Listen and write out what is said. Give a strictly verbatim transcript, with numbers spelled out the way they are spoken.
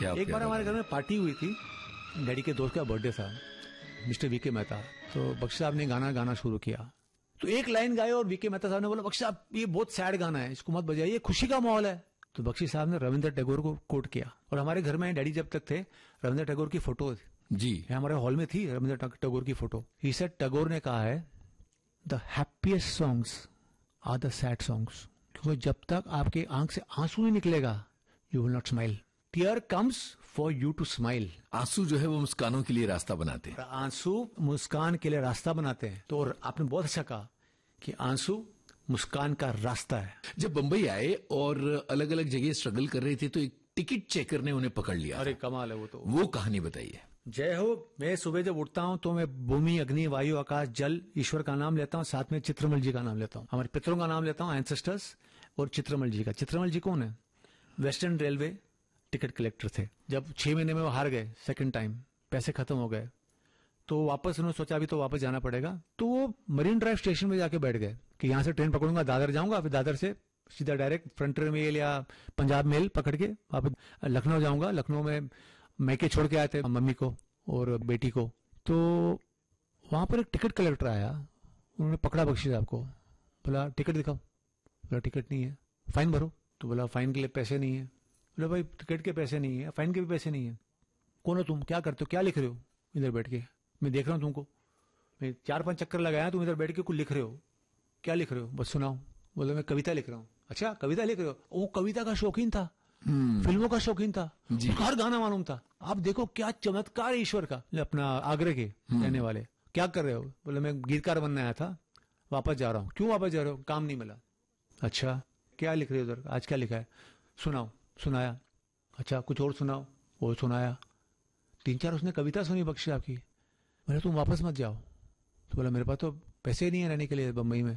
क्या एक बार हमारे घर में पार्टी हुई थी, डैडी के दोस्त का बर्थडे था, मिस्टर वीके मेहता। तो बख्शी साहब ने गाना गाना शुरू किया, तो एक लाइन गाए और वीके मेहता साहब ने बोला, बख्शी साहब ये बहुत सैड गाना है, इसको मत बजाइए, खुशी का माहौल है। तो बख्शी साहब ने रविंद्र टैगोर को कोट किया, और हमारे घर में डैडी जब तक थे रविंद्र टैगोर की फोटो जी हमारे हॉल में थी, रविंद्र टैगोर की फोटो। ही सेड, टैगोर ने कहा है, the happiest songs are the sad songs, क्योंकि जब तक आपके आंख से आंसू नहीं निकलेगा, you will not smile. Tier comes for you to smile. आंसू जो है वो मुस्कानों के लिए रास्ता बनाते हैं। आंसू मुस्कान के लिए रास्ता बनाते हैं। तो आपने बहुत अच्छा कहा कि आंसू मुस्कान का रास्ता है। जब बंबई आए और अलग अलग जगह स्ट्रगल कर रहे थे, तो एक टिकट चेकर ने उन्हें पकड़ लिया। अरे कमाल है वो तो। वो कहानी बताइए। जय हो। मैं सुबह जब उठता हूं तो मैं भूमि, अग्नि, वायु, आकाश, जल, ईश्वर का नाम लेता हूं, साथ में चित्रमल जी का नाम लेता हूं, हमारे पितरों का नाम लेता हूं, एंसेस्टर्स, और चित्रमल जी का। चित्रमल जी कौन है? वेस्टर्न रेलवे टिकट कलेक्टर थे। जब छह महीने में वो हार गए सेकंड टाइम, पैसे खत्म हो गए, तो वापस उन्होंने सोचा अभी तो वापस जाना पड़ेगा, तो वो मरीन ड्राइव स्टेशन में जाके बैठ गए कि यहां से ट्रेन पकड़ूंगा, दादर जाऊंगा, फिर दादर से सीधा डायरेक्ट फ्रंटियर मेल या पंजाब मेल पकड़ के वापस लखनऊ जाऊंगा। लखनऊ में मैके छोड़ के आए थे मम्मी को और बेटी को। तो वहां पर एक टिकट कलेक्टर आया, उन्होंने पकड़ा बख्शी साहब को, बोला टिकट दिखाओ। बोला टिकट नहीं है। फाइन भरो। तो बोला फाइन के लिए पैसे नहीं है। बोला भाई टिकट के पैसे नहीं है, फाइन के भी पैसे नहीं है। कौन हो तुम, क्या करते हो, क्या लिख रहे हो इधर बैठ के? मैं देख रहा हूं तुमको, मैं चार पांच चक्कर लगाया, तुम इधर बैठ के कुछ लिख रहे हो, क्या लिख रहे हो? बस सुनाओ। बोले मैं कविता लिख रहा हूँ। अच्छा कविता लिख रहे हो? वो कविता का शौकीन था, फिल्मों का शौकीन था, हर गाना मालूम था। आप देखो क्या चमत्कार है ईश्वर का। अपना आगरे के रहने वाले, क्या कर रहे हो? बोले मैं गीतकार बनने आया था, वापस जा रहा हूँ। क्यों वापस जा रहे हो? काम नहीं मिला। अच्छा क्या लिख रहे हो उधर, आज क्या लिखा है? सुनाओ। सुनाया। अच्छा कुछ और सुनाओ। वो सुनाया। तीन चार उसने कविता सुनी बख्शी आपकी। बोले तुम वापस मत जाओ। तो बोला मेरे पास तो पैसे नहीं है रहने के लिए बम्बई में।